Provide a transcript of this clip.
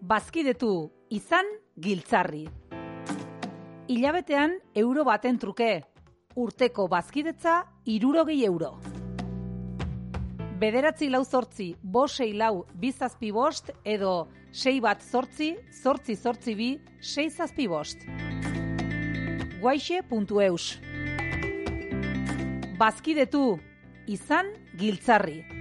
Bazkidetu, izan giltzarri. Hilabetean euro baten truke, urteko bazkidetza 60 euro. 9-4-5-6-4-2 edo 6-1-8-8-2-6-2. Guaixe.eus. Bazkidetu, izan giltzarri.